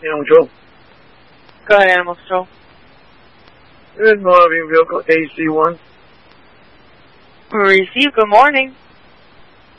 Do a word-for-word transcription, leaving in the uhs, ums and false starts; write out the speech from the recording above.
Animal Control. Go ahead, Animal Control. Good morning, vehicle A C one. Receive, good morning.